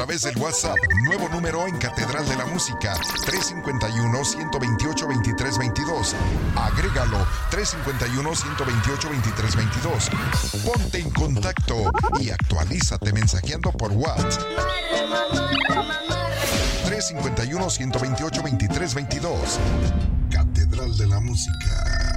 través del WhatsApp, nuevo número en Catedral de la Música, 351-128-2322. Agrégalo, 351-128-2322. Ponte en contacto y actualízate mensajeando por WhatsApp. 351-128-2322. Catedral de la Música.